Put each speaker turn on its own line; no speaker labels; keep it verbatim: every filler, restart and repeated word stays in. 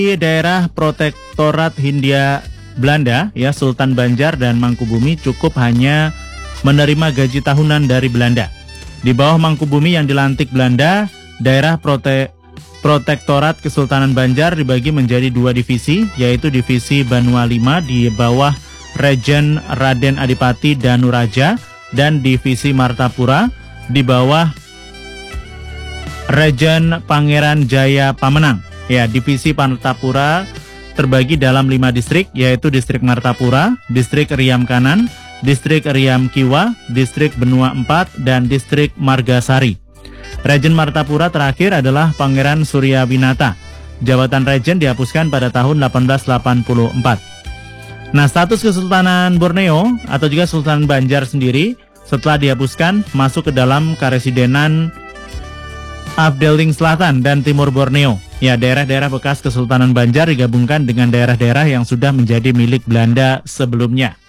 Di daerah Protektorat Hindia Belanda, ya, Sultan Banjar dan Mangkubumi cukup hanya menerima gaji tahunan dari Belanda. Di bawah Mangkubumi yang dilantik Belanda, daerah prote Protektorat Kesultanan Banjar dibagi menjadi dua divisi, yaitu divisi Banua lima di bawah Regen Raden Adipati Danuraja dan divisi Martapura di bawah Regen Pangeran Jaya Pamenang. Ya, divisi Martapura terbagi dalam lima distrik, yaitu distrik Martapura, distrik Riam Kanan, distrik Riam Kiwa, distrik Benua empat, dan distrik Margasari. Regen Martapura terakhir adalah Pangeran Suryawinata. Jabatan Regen dihapuskan pada tahun delapan belas delapan puluh empat. Nah, status Kesultanan Borneo atau juga Sultan Banjar sendiri setelah dihapuskan masuk ke dalam Karesidenan Afdeling Selatan dan Timur Borneo. Ya, daerah-daerah bekas Kesultanan Banjar digabungkan dengan daerah-daerah yang sudah menjadi milik Belanda sebelumnya.